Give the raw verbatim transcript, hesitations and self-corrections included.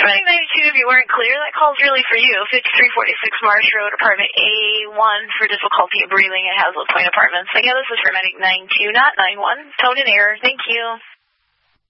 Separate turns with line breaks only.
Medic ninety-two, if you weren't clear, that call's really for you. fifty-three forty-six Marsh Road, apartment A one for difficulty of breathing at Hazlet Point Apartments. Again, this is for Medic ninety-two, not nine one. Tone and error. Thank you.